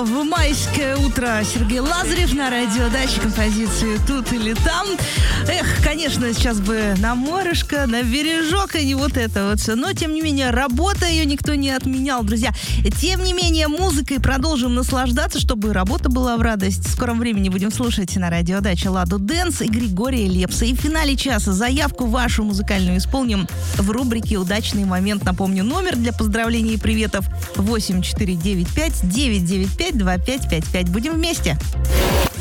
в майское утро. Сергей Лазарев на радиодаче, композицию «Тут или там». Эх, конечно, сейчас бы на морышко, на бережок, и не вот это вот все. Но, тем не менее, работа, ее никто не отменял, друзья. Тем не менее, музыкой продолжим наслаждаться, чтобы работа была в радость. В скором времени будем слушать на радиодаче «Ладу Дэнс» и Григория Лепса. И в финале часа заявку вашу музыкальную исполним в рубрике «Удачный момент». Напомню, номер для поздравлений и приветов 8495-995-2555. Будем вместе.